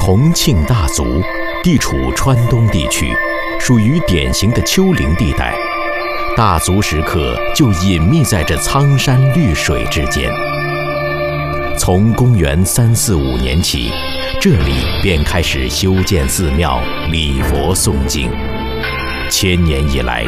重庆大足地处川东地区，属于典型的丘陵地带。大足石刻就隐秘在这苍山绿水之间。从公元345年起，这里便开始修建寺庙、礼佛诵经。千年以来，